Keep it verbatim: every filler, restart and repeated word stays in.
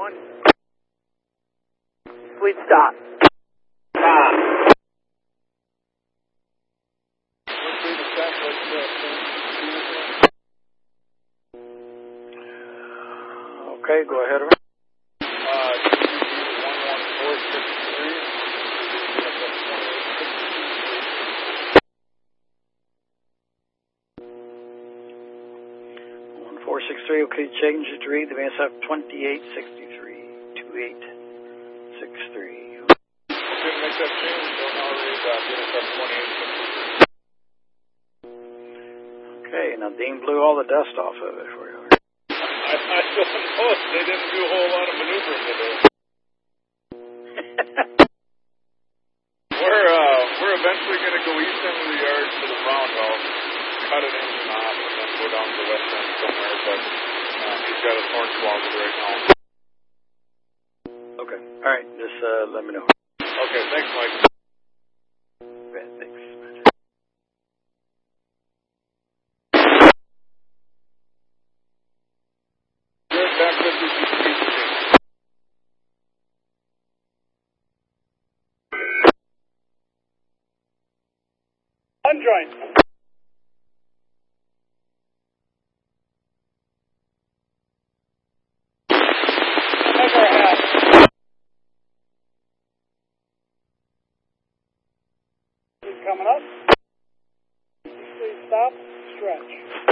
one. Sweet stop. Stop. Okay, go ahead. Uh, one one four six three. one four six three, okay, change it to read the V S F twenty-eight sixty-three, two eight six three. Okay, make that change. Don't now read uh, V S F twenty-eight sixty-three. Okay, now Dean blew all the dust off of it for you. I, I don't know. They didn't do a whole lot of maneuvering today. we're, uh, we're eventually going to go east end of the yard to the roundhouse, cut an engine off, and then go down to the west end somewhere, but uh, he's got his horn closet right now. Okay, all right, just uh, let me know. Okay, thanks, Mike. Okay, thanks. Good, back fifty feet. Unjoined. Ever have. He's coming up. Please stop. Stretch.